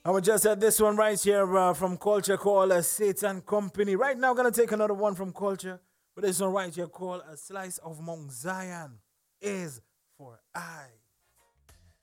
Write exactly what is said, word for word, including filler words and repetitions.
I would just had this one right here uh, from Culture called uh, Satan Company. Right now, I'm going to take another one from Culture. But this one right here called A Slice of Mount Zion is for I.